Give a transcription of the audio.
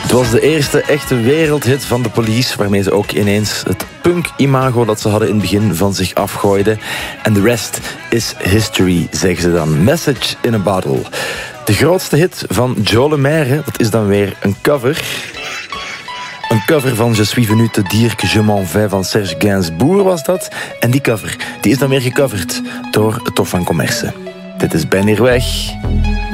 Het was de eerste echte wereldhit van de Police, waarmee ze ook ineens het punk-imago dat ze hadden in het begin van zich afgooiden. En de rest is history, zeggen ze dan. Message in a Bottle. De grootste hit van Joe Lemaire, dat is dan weer een cover. Een cover van Je suis venu te dire que je m'en vais van Serge Gainsbourg was dat. En die cover die is dan weer gecoverd door het Hof van Commerce. Dit is Ben hier weg.